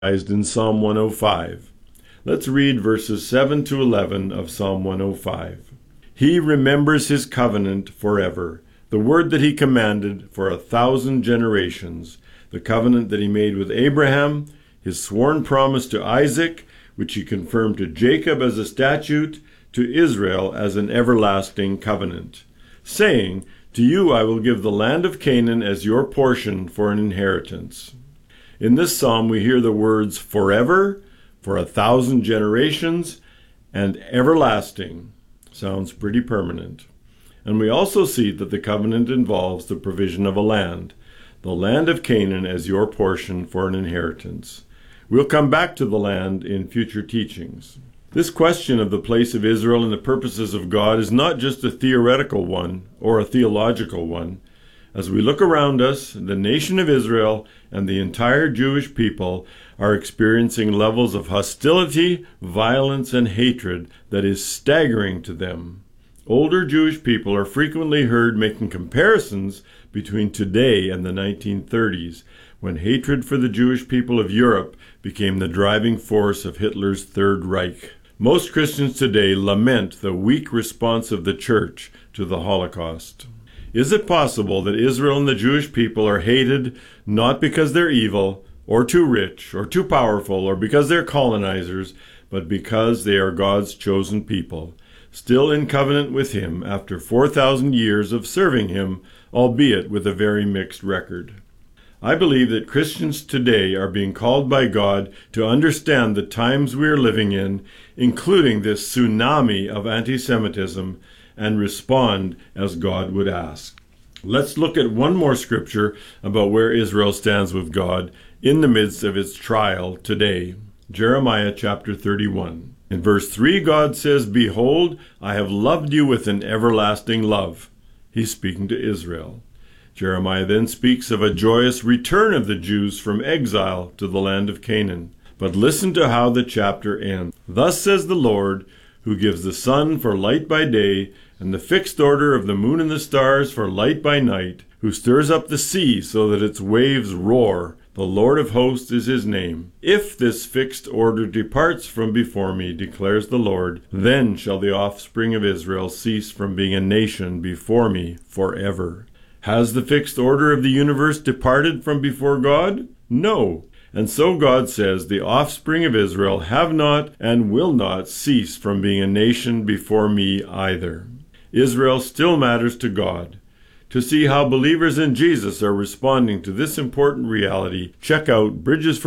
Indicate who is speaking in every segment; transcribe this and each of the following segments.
Speaker 1: in Psalm 105. Let's read verses 7 to 11 of Psalm 105. He remembers his covenant forever, the word that he commanded for 1,000 generations, the covenant that he made with Abraham, his sworn promise to Isaac, which he confirmed to Jacob as a statute, to Israel as an everlasting covenant, saying, "To you I will give the land of Canaan as your portion for an inheritance." In this psalm we hear the words forever, for 1,000 generations, and everlasting. Sounds pretty permanent. And we also see that the covenant involves the provision of a land, the land of Canaan as your portion for an inheritance. We'll come back to the land in future teachings. This question of the place of Israel in the purposes of God is not just a theoretical one or a theological one. As we look around us, the nation of Israel and the entire Jewish people are experiencing levels of hostility, violence, and hatred that is staggering to them. Older Jewish people are frequently heard making comparisons between today and the 1930s, when hatred for the Jewish people of Europe became the driving force of Hitler's Third Reich. Most Christians today lament the weak response of the Church to the Holocaust. Is it possible that Israel and the Jewish people are hated not because they're evil, or too rich, or too powerful, or because they're colonizers, but because they are God's chosen people, still in covenant with Him after 4,000 years of serving Him, albeit with a very mixed record? I believe that Christians today are being called by God to understand the times we are living in, including this tsunami of anti-Semitism, and respond as God would ask. Let's look at one more scripture about where Israel stands with God in the midst of its trial today. Jeremiah chapter 31. In verse 3, God says, "Behold, I have loved you with an everlasting love." He's speaking to Israel. Jeremiah then speaks of a joyous return of the Jews from exile to the land of Canaan. But listen to how the chapter ends. "Thus says the Lord, who gives the sun for light by day, and the fixed order of the moon and the stars for light by night, who stirs up the sea so that its waves roar. The Lord of hosts is his name. If this fixed order departs from before me, declares the Lord, then shall the offspring of Israel cease from being a nation before me forever." Has the fixed order of the universe departed from before God? No. And so God says, the offspring of Israel have not and will not cease from being a nation before me either. Israel still matters to God. To see how believers in Jesus are responding to this important reality, check out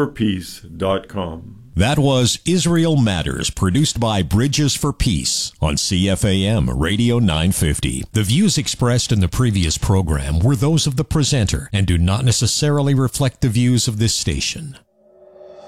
Speaker 1: bridgesforpeace.com.
Speaker 2: That was Israel Matters, produced by Bridges for Peace on CFAM Radio 950. The views expressed in the previous program were those of the presenter and do not necessarily reflect the views of this station.